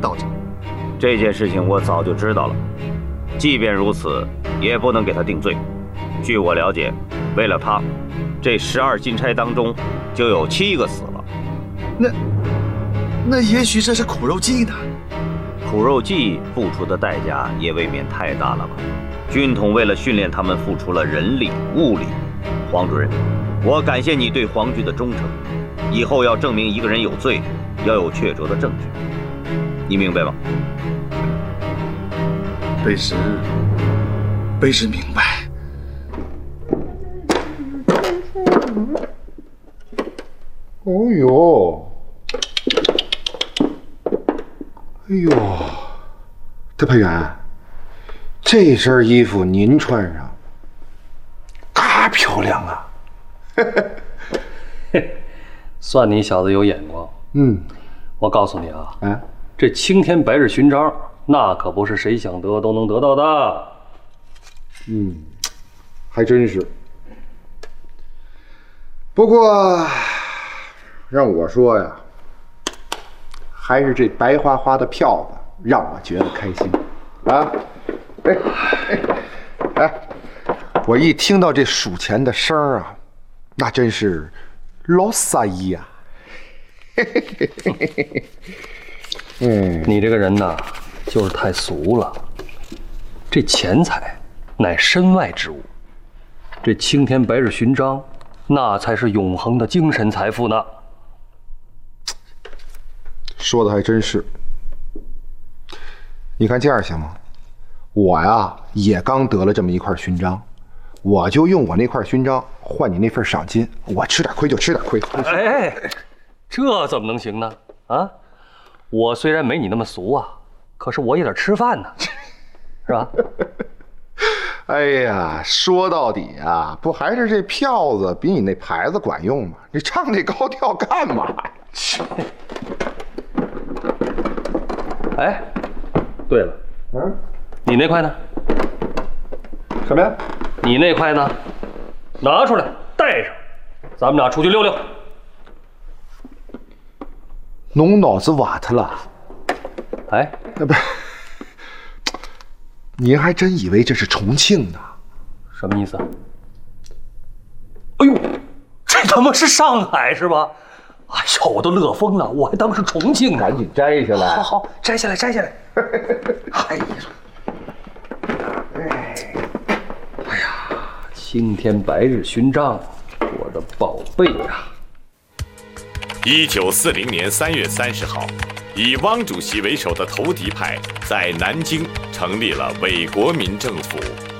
到这。 这件事情我早就知道了，即便如此，也不能给他定罪。据我了解，为了他，这12金钗当中就有7个死了。 那也许这是苦肉计呢？ 苦肉计付出的代价也未免太大了吧？军统为了训练他们付出了人力物力。黄主任，我感谢你对黄局的忠诚。以后要证明一个人有罪，要有确凿的证据。你明白吗？卑职明白。 哦呦，哎呦，特派员，这身衣服您穿上，嘎漂亮啊！ 算你小子有眼光。我告诉你啊，这青天白日勋章，那可不是谁想得都能得到的。 还真是。不过，让我说呀，还是这白花花的票子让我觉得开心啊！我一听到这数钱的声儿啊，那真是老撒意呀！ 你这个人呐，就是太俗了。这钱财乃身外之物，这青天白日勋章，那才是永恒的精神财富呢。 说的还真是。你看这样行吗？我呀也刚得了这么一块勋章，我就用我那块勋章换你那份赏金，我吃点亏就吃点亏。 哎，这怎么能行呢？啊，我虽然没你那么俗啊，可是我也得吃饭呢，是吧？ 哎呀，说到底啊，不还是这票子比你那牌子管用吗？你唱这高调干嘛呀？ 哎，对了，你那块呢？ 什么呀？ 你那块呢？拿出来带上，咱们俩出去溜溜。 侬脑子瓦特了？ 哎， 不，您还真以为这是重庆呢？ 什么意思啊？哎呦，这他妈是上海是吧？哎呦，我都乐疯了，我还当是重庆呢。 赶紧摘下来。 好，摘下来，摘下来。哎呀，哎呀，青天白日勋章，我的宝贝呀 ！1940年3月30号，以汪主席为首的投敌派在南京成立了伪国民政府。